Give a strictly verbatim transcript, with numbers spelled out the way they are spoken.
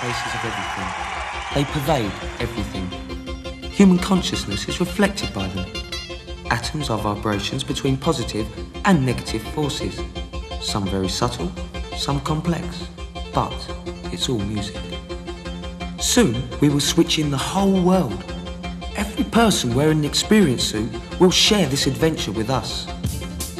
basis of everything. They pervade everything. Human consciousness is reflected by them. Atoms are vibrations between positive and negative forces. Some very subtle, some complex, but it's all music. Soon, we will switch in the whole world. Every person wearing an experience suit will share this adventure with us.